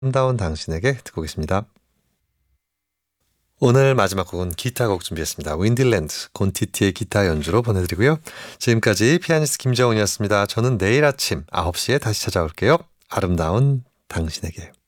아름다운 당신에게 듣고 계십니다. 오늘 마지막 곡은 기타곡 준비했습니다. 윈딜랜드, 곤티티의 기타 연주로 보내드리고요. 지금까지 피아니스트 김정훈이었습니다. 저는 내일 아침 9시에 다시 찾아올게요. 아름다운 당신에게.